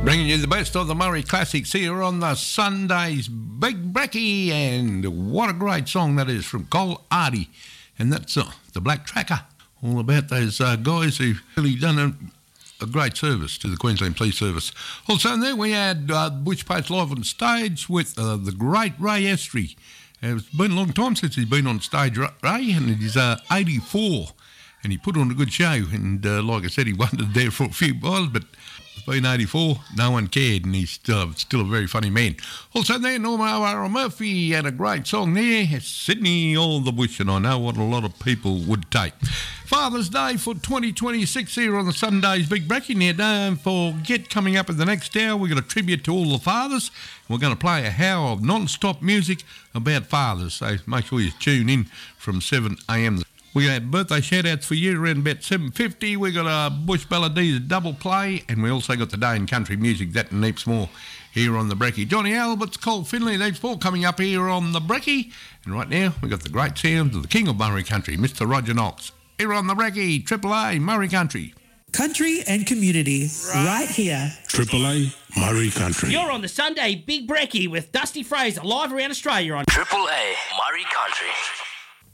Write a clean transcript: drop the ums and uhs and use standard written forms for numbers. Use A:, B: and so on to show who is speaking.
A: Bringing you the best of the Murray Classics here on the Sunday's Big Brekkie, and what a great song that is from Cole Hardy, and that's the Black Tracker, all about those guys who've really done a great service to the Queensland Police Service. Also in there we had Bush Post live on stage with the great Ray Estrie. It's been a long time since he's been on stage, Ray, and he's 84, and he put on a good show, and like I said, he wandered there for a few miles, but it's been 84, no one cared, and he's still a very funny man. Also there, Norman O'Hara Murphy had a great song there, Sydney All the Bush, and I know what a lot of people would take. Father's Day for 2026 here on the Sunday's Big Brekkie. Now, don't forget, coming up in the next hour, we've got a tribute to all the fathers. We're going to play a hour of non-stop music about fathers, so make sure you tune in from 7 a.m. We had birthday shout-outs for you around about 7:50. We got a Bush Balladees double play, and we also got the Day in Country Music, that and heaps more here on the Brekkie. Johnny Albert's Cole Finley, these four coming up here on the Brekkie. And right now, we got the great sounds of the King of Murray Country, Mr. Roger Knox. Here on the Brekkie, Triple A, Murray Country.
B: Country and community, right here.
C: Triple A, Murray Country.
D: You're on the Sunday Big Brekkie with Dusty Fraser, live around Australia on
E: Triple A, Murray Country.